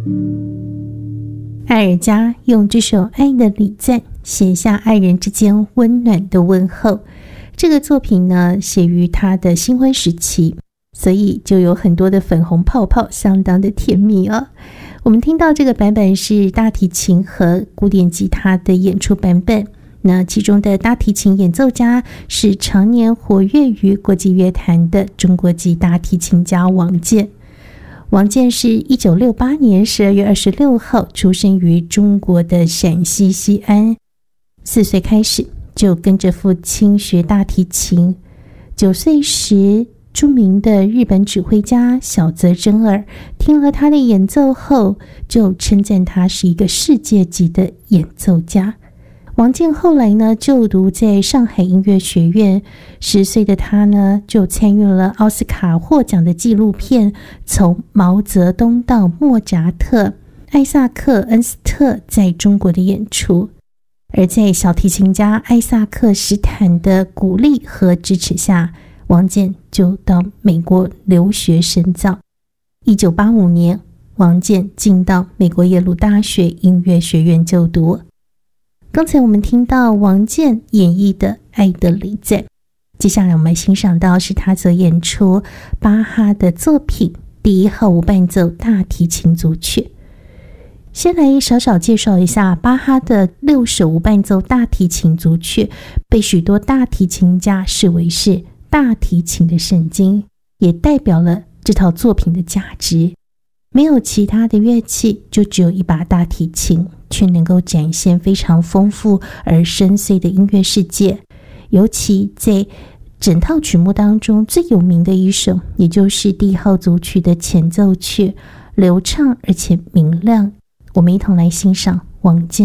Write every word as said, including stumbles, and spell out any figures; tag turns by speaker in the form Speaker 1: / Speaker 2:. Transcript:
Speaker 1: 艾尔加用这首《爱的礼赞》写下爱人之间温暖的问候。这个作品呢，写于他的新婚时期，所以就有很多的粉红泡泡，相当的甜蜜哦。我们听到这个版本是大提琴和古典吉他的演出版本，那其中的大提琴演奏家是常年活跃于国际乐坛的中国籍大提琴家王健。王健是一九六八年十二月二十六号出生于中国的陕西西安，四岁开始就跟着父亲学大提琴，九岁时著名的日本指挥家小泽征尔听了他的演奏后，就称赞他是一个世界级的演奏家。王健后来呢，就读在上海音乐学院。十岁的他呢，就参与了奥斯卡获奖的纪录片《从毛泽东到莫扎特：艾萨克·恩斯特在中国的演出》。而在小提琴家艾萨克·史坦的鼓励和支持下，王健就到美国留学深造。一九八五年，王健进到美国耶鲁大学音乐学院就读。刚才我们听到王健演绎的《爱的礼赞》，接下来我们欣赏到是他所演出巴哈的作品第一号无伴奏大提琴组曲。先来少少介绍一下巴哈的六首无伴奏大提琴组曲，被许多大提琴家视为是大提琴的圣经，也代表了这套作品的价值。没有其他的乐器，就只有一把大提琴，却能够展现非常丰富而深邃的音乐世界。尤其在整套曲目当中最有名的一首，也就是第一号组曲的前奏曲，流畅而且明亮。我们一同来欣赏王健